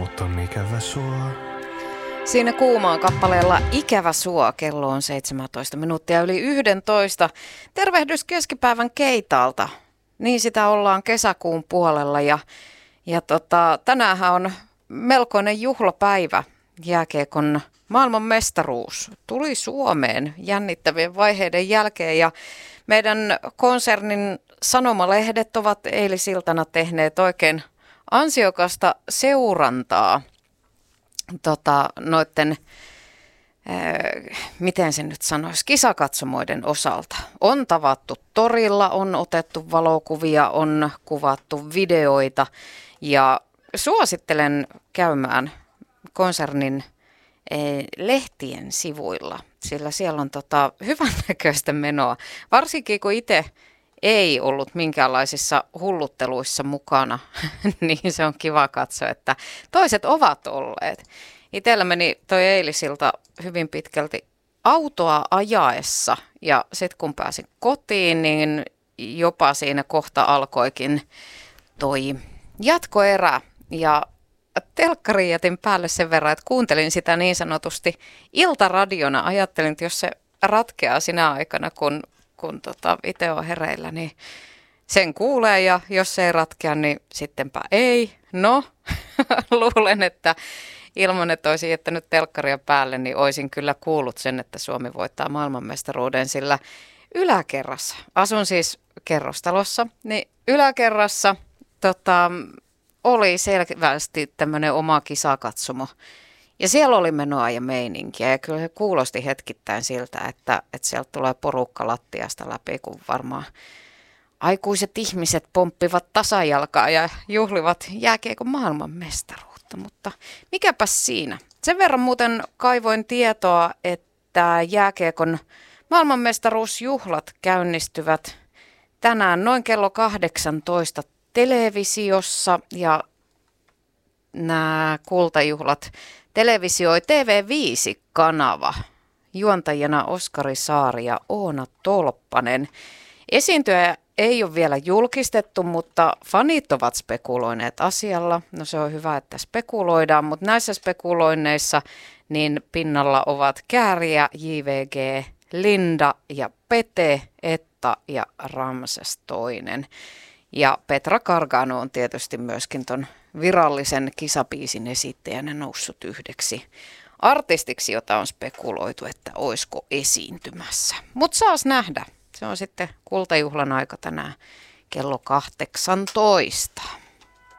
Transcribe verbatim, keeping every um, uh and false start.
mut on ikävä sua. Siinä Kuumaan kappaleella Ikävä sua, kello on seitsemäntoista minuuttia yli yksitoista. Tervehdys keskipäivän Keitalta. Niin sitä ollaan kesäkuun puolella ja, ja tota, tänäänhän on melkoinen juhlapäivä. Jääkiekon maailmanmestaruus tuli Suomeen jännittävien vaiheiden jälkeen ja meidän konsernin sanomalehdet ovat eilisiltana tehneet oikein ansiokasta seurantaa tota, noitten, ää, miten se nyt sanoisi, kisakatsomoiden osalta. On tavattu torilla, on otettu valokuvia, on kuvattu videoita ja suosittelen käymään konsernin ää, lehtien sivuilla, sillä siellä on tota, hyvännäköistä menoa, varsinkin kun itse ei ollut minkäänlaisissa hullutteluissa mukana, niin se on kiva katsoa, että toiset ovat olleet. Itsellä meni toi eilisilta hyvin pitkälti autoa ajaessa ja sitten kun pääsin kotiin, niin jopa siinä kohta alkoikin toi jatkoerä ja telkkari jätin päälle sen verran, että kuuntelin sitä niin sanotusti iltaradiona. Ajattelin, että jos se ratkeaa sinä aikana, kun kun tota itse on hereillä, niin sen kuulee ja jos se ei ratkea, niin sittenpä ei. No, luulen, että ilman, että olisin jättänyt telkkaria päälle, niin olisin kyllä kuullut sen, että Suomi voittaa maailmanmestaruuden, sillä yläkerrassa, asun siis kerrostalossa, niin yläkerrassa tota, oli selvästi tämmöinen oma kisakatsomo. Ja siellä oli menoa ja meininkiä ja kyllä se kuulosti hetkittäin siltä, että, että sieltä tulee porukka lattiasta läpi, kun varmaan aikuiset ihmiset pomppivat tasajalkaa ja juhlivat jääkiekon maailmanmestaruutta. Mutta mikäpäs siinä. Sen verran muuten kaivoin tietoa, että jääkiekon maailmanmestaruusjuhlat käynnistyvät tänään noin kello kahdeksantoista televisiossa ja nämä kultajuhlat televisioi T V viisi-kanava, juontajana Oskari Saari ja Oona Tolppanen. Esiintyjä ei ole vielä julkistettu, mutta fanit ovat spekuloineet asialla. No se on hyvä, että spekuloidaan, mutta näissä spekuloinneissa niin pinnalla ovat Kääriä, J V G, Linda ja Pete, Etta ja Ramses toinen. Ja Petra Gargano on tietysti myöskin ton virallisen kisabiisin esittäjänä noussut yhdeksi artistiksi, jota on spekuloitu, että oisko esiintymässä. Mutta saas nähdä. Se on sitten kultajuhlan aika tänään kello kahdeksantoista.